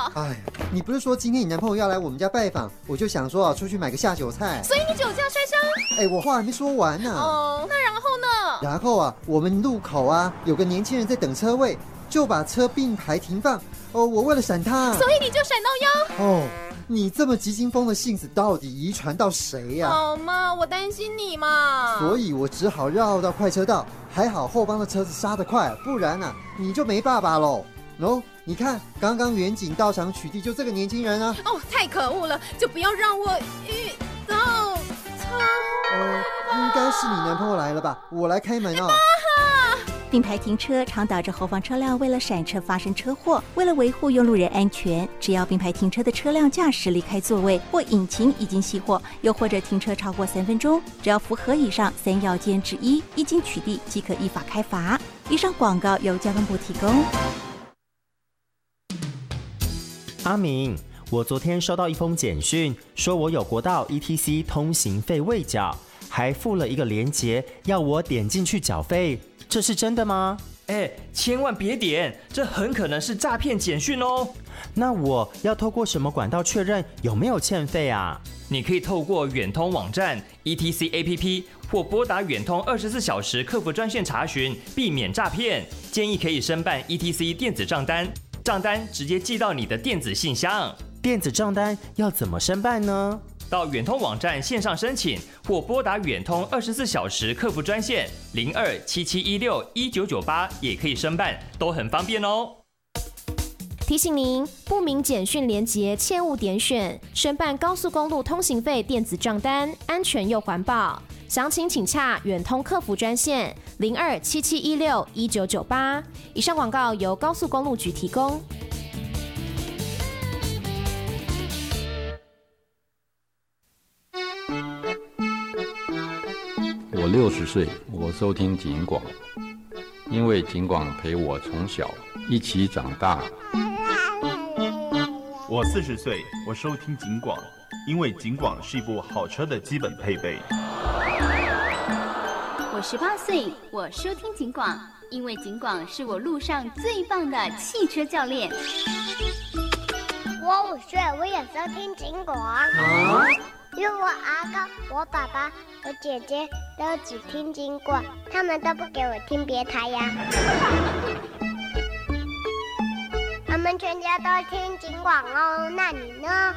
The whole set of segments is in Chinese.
哎，你不是说今天你男朋友要来我们家拜访，我就想说出去买个下酒菜。 所以你酒驾摔伤？ 哎，我话还没说完呢。 哦，那然后呢？ 然后我们路口有个年轻人在等车位，就把车并排停放。我为了闪他， 所以你就闪到腰。 你这么急惊风的性子到底遗传到谁呀？ 好嘛，我担心你嘛。 所以我只好绕到快车道，还好后方的车子刹得快，不然你就没爸爸喽。你看，刚刚远景到场取缔就这个年轻人啊。 太可恶了，就不要让我遇到他。 应该是你男朋友来了吧？我来开门啊。 并排停车常导致后方车辆为了闪车发生车祸。为了维护用路人安全，只要并排停车的车辆驾驶离开座位，或引擎已经熄火，又或者停车超过3分钟，只要符合以上3要件之一，一经取缔即可依法开罚。以上广告由交通部提供。 阿明，我昨天收到一封简讯，说我有国道 ETC 通行费未缴，还附了一个连结，要我点进去缴费。这是真的吗？ 千万别点，这很可能是诈骗简讯哦。 那我要透过什么管道确认有没有欠费啊？ 你可以透过远通网站、ETC APP 或拨打远通24小时客服专线查询，避免诈骗。建议可以申办 ETC 电子账单，账单直接寄到你的电子信箱。 电子账单要怎么申办呢？ 到远通网站线上申请，或拨打远通24小时客服专线0277161998也可以申办，都很方便哦。 提醒您，不明简讯连结切勿点选。申办高速公路通行费电子账单，安全又环保。详情请洽远通客服专线0277161998。以上广告由高速公路局提供。 我60岁，我收听警广，因为警广陪我从小一起长大。 我40岁，我收听警广，因为警广是一部好车的基本配备。 我18岁，我收听警广，因为警广是我路上最棒的汽车教练。 我5岁，我也收听警广。因为我阿公、我爸爸、我姐姐都只听警广，他们都不给我听别台呀。我们全家都听警广哦，那你呢？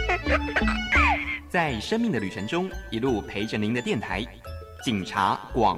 在生命的旅程中，一路陪着您的电台，警察广